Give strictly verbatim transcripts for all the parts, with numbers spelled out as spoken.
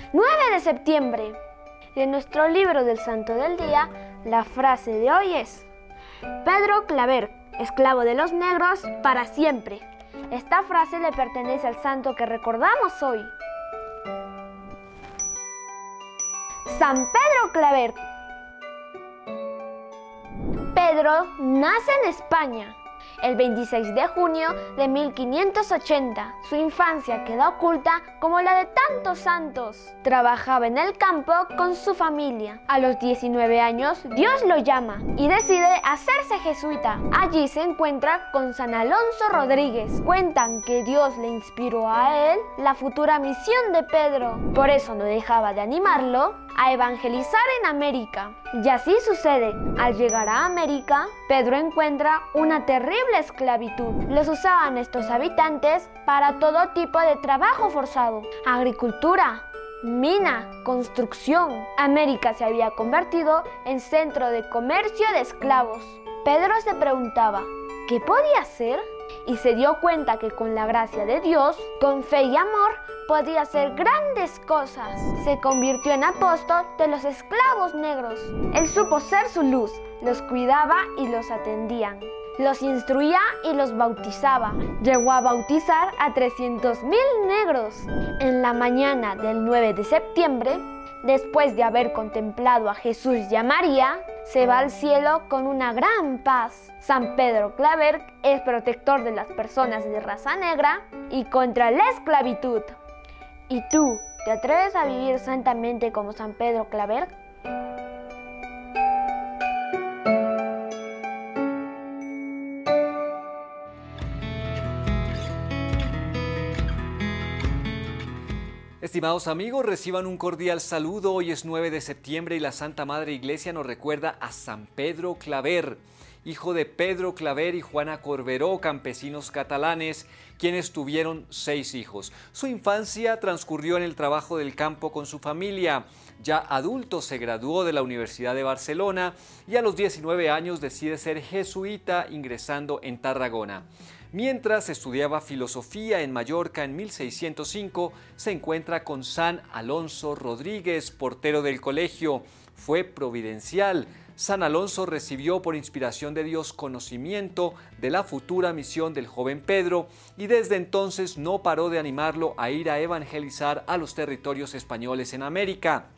nueve de septiembre. De nuestro libro del Santo del Día, la frase de hoy es: Pedro Claver, esclavo de los negros para siempre. Esta frase le pertenece al santo que recordamos hoy. San Pedro Claver. Pedro nace en España el veintiséis de junio de mil quinientos ochenta. Su infancia queda oculta como la de tantos santos. Trabajaba en el campo con su familia. A los diecinueve años, Dios lo llama y decide hacerse jesuita. Allí se encuentra con San Alonso Rodríguez. Cuentan que Dios le inspiró a él la futura misión de Pedro. Por eso no dejaba de animarlo a evangelizar en América. Y así sucede. Al llegar a América, Pedro encuentra una terrible esclavitud. Los usaban estos habitantes para todo tipo de trabajo forzado: agricultura, mina, construcción. América se había convertido en centro de comercio de esclavos. Pedro se preguntaba, ¿qué podía hacer? Y se dio cuenta que con la gracia de Dios, con fe y amor, podía hacer grandes cosas. Se convirtió en apóstol de los esclavos negros. Él supo ser su luz, los cuidaba y los atendía. Los instruía y los bautizaba. Llegó a bautizar a trescientos mil negros. En la mañana del nueve de septiembre, después de haber contemplado a Jesús y a María, se va al cielo con una gran paz. San Pedro Claver es protector de las personas de raza negra y contra la esclavitud. ¿Y tú, te atreves a vivir santamente como San Pedro Claver? Estimados amigos, reciban un cordial saludo. Hoy es nueve de septiembre y la Santa Madre Iglesia nos recuerda a San Pedro Claver, hijo de Pedro Claver y Juana Corberó, campesinos catalanes, quienes tuvieron seis hijos. Su infancia transcurrió en el trabajo del campo con su familia. Ya adulto se graduó de la Universidad de Barcelona y a los diecinueve años decide ser jesuita, ingresando en Tarragona. Mientras estudiaba filosofía en Mallorca en mil seiscientos cinco, se encuentra con San Alonso Rodríguez, portero del colegio. Fue providencial. San Alonso recibió por inspiración de Dios conocimiento de la futura misión del joven Pedro y desde entonces no paró de animarlo a ir a evangelizar a los territorios españoles en América.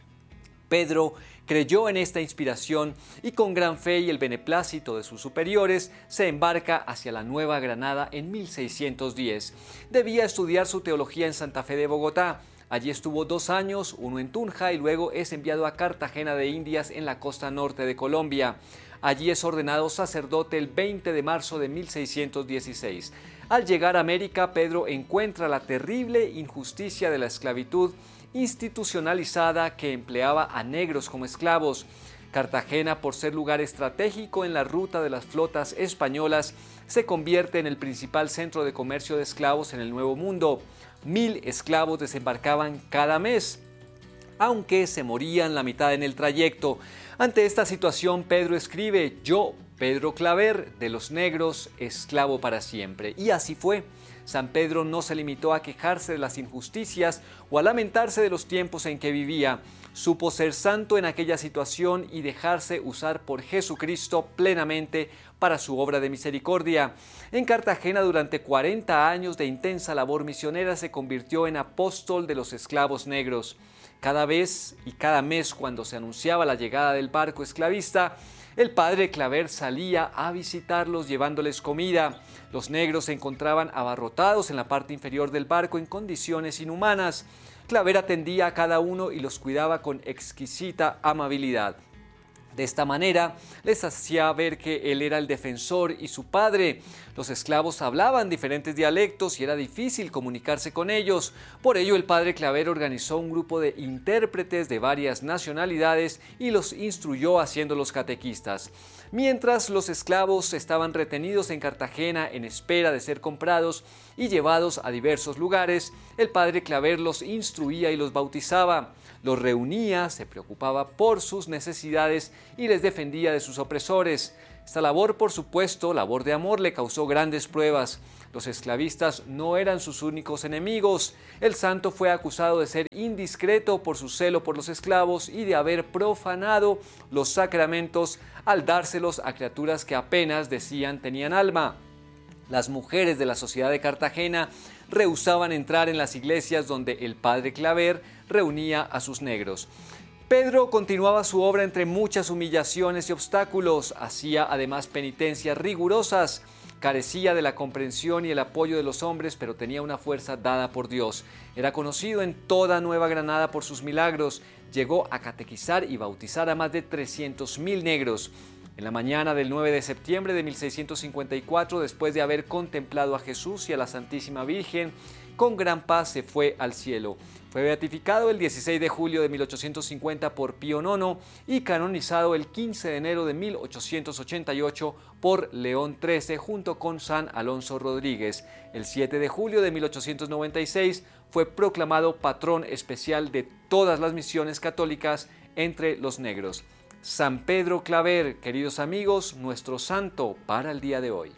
Pedro creyó en esta inspiración y con gran fe y el beneplácito de sus superiores se embarca hacia la Nueva Granada en mil seiscientos diez. Debía estudiar su teología en Santa Fe de Bogotá. Allí estuvo dos años, uno en Tunja y luego es enviado a Cartagena de Indias en la costa norte de Colombia. Allí es ordenado sacerdote el veinte de marzo de mil seiscientos dieciséis. Al llegar a América, Pedro encuentra la terrible injusticia de la esclavitud institucionalizada que empleaba a negros como esclavos. Cartagena, por ser lugar estratégico en la ruta de las flotas españolas, se convierte en el principal centro de comercio de esclavos en el Nuevo Mundo. Mil esclavos desembarcaban cada mes, aunque se morían la mitad en el trayecto. Ante esta situación, Pedro escribe: Yo, Pedro Claver, de los negros, esclavo para siempre. Y así fue. San Pedro no se limitó a quejarse de las injusticias o a lamentarse de los tiempos en que vivía. Supo ser santo en aquella situación y dejarse usar por Jesucristo plenamente para su obra de misericordia. En Cartagena, durante cuarenta años de intensa labor misionera, se convirtió en apóstol de los esclavos negros. Cada vez y cada mes, cuando se anunciaba la llegada del barco esclavista, el padre Claver salía a visitarlos llevándoles comida. Los negros se encontraban abarrotados en la parte inferior del barco en condiciones inhumanas. Claver atendía a cada uno y los cuidaba con exquisita amabilidad. De esta manera, les hacía ver que él era el defensor y su padre. Los esclavos hablaban diferentes dialectos y era difícil comunicarse con ellos. Por ello, el padre Claver organizó un grupo de intérpretes de varias nacionalidades y los instruyó haciéndolos catequistas. Mientras los esclavos estaban retenidos en Cartagena en espera de ser comprados y llevados a diversos lugares, el padre Claver los instruía y los bautizaba. Los reunía, se preocupaba por sus necesidades y les defendía de sus opresores. Esta labor, por supuesto, labor de amor, le causó grandes pruebas. Los esclavistas no eran sus únicos enemigos. El santo fue acusado de ser indiscreto por su celo por los esclavos y de haber profanado los sacramentos al dárselos a criaturas que apenas decían tenían alma. Las mujeres de la sociedad de Cartagena rehusaban entrar en las iglesias donde el padre Claver reunía a sus negros. Pedro continuaba su obra entre muchas humillaciones y obstáculos, hacía además penitencias rigurosas, carecía de la comprensión y el apoyo de los hombres, pero tenía una fuerza dada por Dios. Era conocido en toda Nueva Granada por sus milagros, llegó a catequizar y bautizar a más de trescientos mil negros. En la mañana del nueve de septiembre de mil seiscientos cincuenta y cuatro, después de haber contemplado a Jesús y a la Santísima Virgen, con gran paz se fue al cielo. Fue beatificado el dieciséis de julio de mil ochocientos cincuenta por Pío nono y canonizado el quince de enero de mil ochocientos ochenta y ocho por León trece junto con San Alonso Rodríguez. El siete de julio de mil ochocientos noventa y seis fue proclamado patrón especial de todas las misiones católicas entre los negros. San Pedro Claver, queridos amigos, nuestro santo para el día de hoy.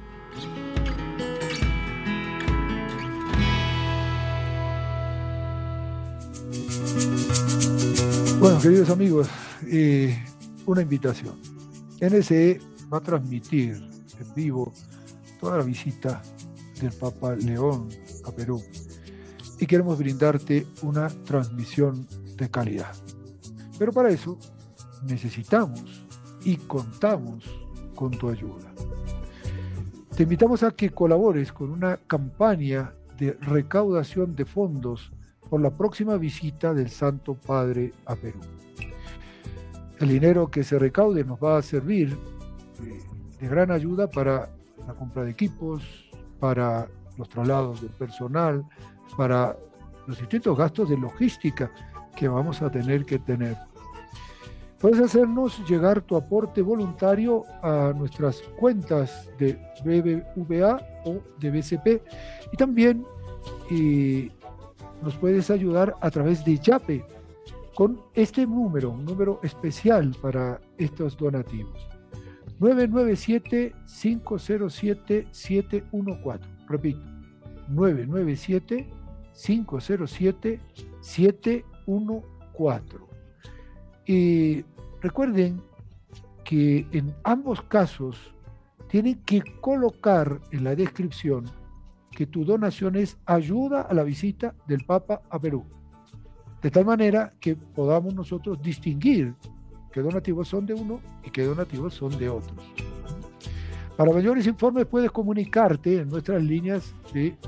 Bueno, queridos amigos, eh, una invitación. N S E va a transmitir en vivo toda la visita del Papa León a Perú y queremos brindarte una transmisión de calidad. Pero para eso necesitamos y contamos con tu ayuda. Te invitamos a que colabores con una campaña de recaudación de fondos por la próxima visita del Santo Padre a Perú. El dinero que se recaude nos va a servir de, de gran ayuda para la compra de equipos, para los traslados del personal, para los distintos gastos de logística que vamos a tener que tener. Puedes hacernos llegar tu aporte voluntario a nuestras cuentas de B B V A o de B C P y también eh, nos puedes ayudar a través de Yape con este número, un número especial para estos donativos. nueve nueve siete, cinco cero siete, siete uno cuatro. Repito, nueve nueve siete, cinco cero siete, siete uno cuatro. Y recuerden que en ambos casos tienen que colocar en la descripción que tu donación es ayuda a la visita del Papa a Perú, de tal manera que podamos nosotros distinguir qué donativos son de uno y qué donativos son de otros. Para mayores informes puedes comunicarte en nuestras líneas de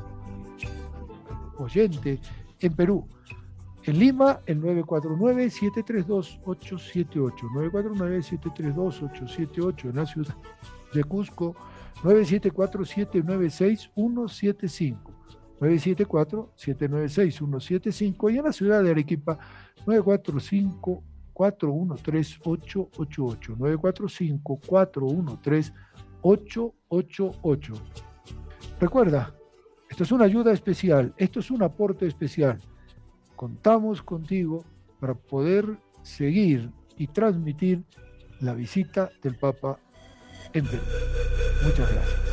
oyente en Perú. En Lima, el nueve cuatro nueve, siete tres dos, ocho siete ocho, nueve cuatro nueve, siete tres dos, ocho siete ocho. En la ciudad de Cusco, nueve siete cuatro, siete nueve seis, uno siete cinco, nueve siete cuatro, siete nueve seis, uno siete cinco. Y en la ciudad de Arequipa, nueve cuatro cinco, cuatro uno tres, ocho ocho ocho, nueve cuatro cinco, cuatro uno tres, ocho ocho ocho. Recuerda, esto es una ayuda especial, esto es un aporte especial. Contamos contigo para poder seguir y transmitir la visita del Papa en Perú. Muchas gracias.